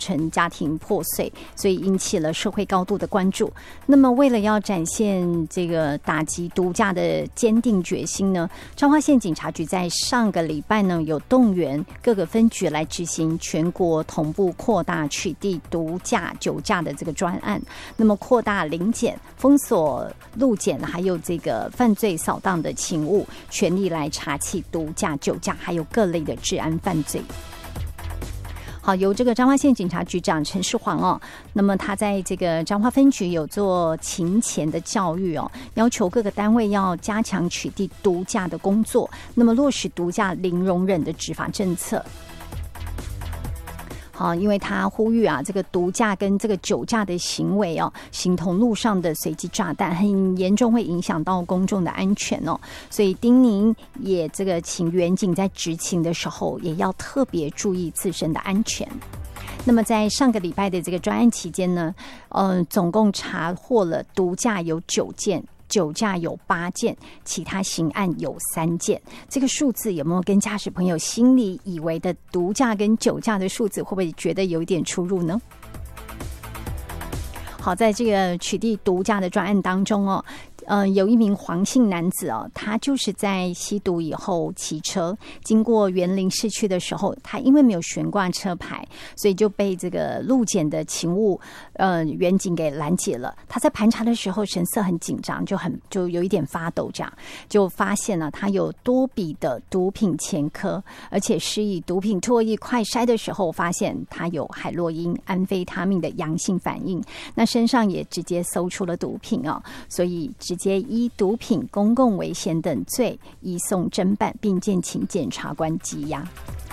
成家庭破碎，所以引起了社会高度的关注。那么为了要展现这个打击毒驾的坚定决心呢，彰化县警察局在上个礼拜呢有动员各个分局来执行全国同步扩大取缔毒驾酒驾的这个专案，那么扩大临检、封锁路检，还有这个犯罪扫荡的勤务，全力来查缉毒驾、酒驾还有各类的治安犯罪。好，由这个彰化县警察局长陈世煌哦，那么他在这个彰化分局有做勤前的教育哦，要求各个单位要加强取缔毒驾的工作，那么落实毒驾零容忍的执法政策。好，因为他呼吁啊，这个毒驾跟这个酒驾的行为哦，形同路上的随机炸弹，很严重会影响到公众的安全哦。所以叮咛也这个请员警在执勤的时候，也要特别注意自身的安全。那么在上个礼拜的这个专案期间呢，总共查获了毒驾有9件。酒驾有8件，其他刑案有3件。这个数字有没有跟驾驶朋友心里以为的毒驾跟酒驾的数字会不会觉得有一点出入呢？好，在这个取缔毒驾的专案当中哦，有一名黄姓男子哦，他就是在吸毒以后骑车经过员林市区的时候，他因为没有悬挂车牌，所以就被这个路检的勤务员警给拦截了。他在盘查的时候神色很紧张，就有一点发抖，这样就发现了他有多笔的毒品前科，而且施以毒品唾液快筛的时候，发现他有海洛因、安非他命的阳性反应，那身上也直接搜出了毒品哦，所以直接依毒品、公共危险等罪移送侦办，并建请检察官羁押。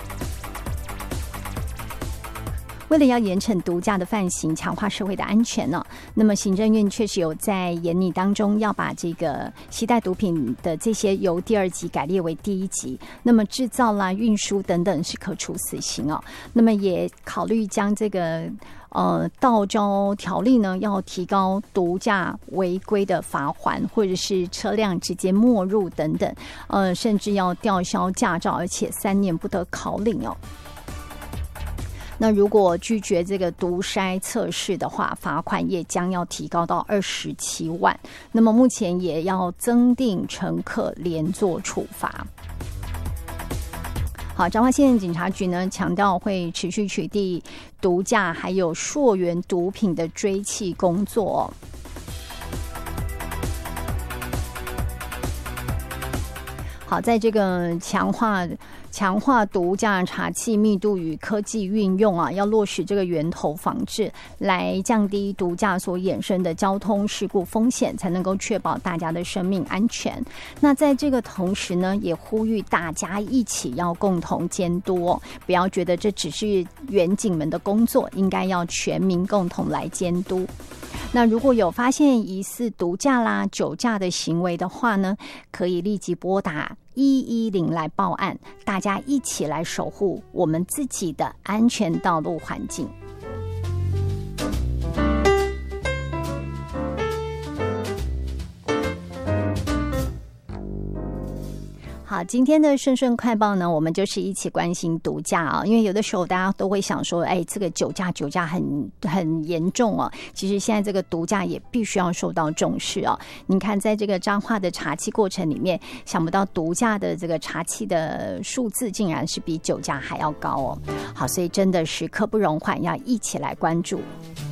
为了要严惩毒驾的犯行，强化社会的安全呢，那么行政院确实有在研拟当中，要把这个携带毒品的这些由第2级改列为第1级，那么制造啦、运输等等是可处死刑哦。那么也考虑将这个道交条例呢，要提高毒驾违规的罚锾，或者是车辆直接没入等等，甚至要吊销驾照，而且3年不得考领哦。那如果拒绝这个毒筛测试的话，罚款也将要提高到27万。那么目前也要增订乘客连坐处罚。好，彰化县警察局呢强调会持续取缔毒驾还有溯源毒品的追缉工作。好，在这个强化毒驾查缉密度与科技运用啊，要落实这个源头防治，来降低毒驾所衍生的交通事故风险，才能够确保大家的生命安全。那在这个同时呢，也呼吁大家一起要共同监督哦，不要觉得这只是员警们的工作，应该要全民共同来监督。那如果有发现疑似毒驾啦、酒驾的行为的话呢，可以立即拨打110来报案，大家一起来守护我们自己的安全道路环境。好，今天的顺顺快报呢，我们就是一起关心毒驾啊，因为有的时候大家都会想说，这个酒驾很严重啊。其实现在这个毒驾也必须要受到重视啊。你看，在这个彰化的查缉过程里面，想不到毒驾的这个查缉的数字竟然是比酒驾还要高哦。好，所以真的是刻不容缓，要一起来关注。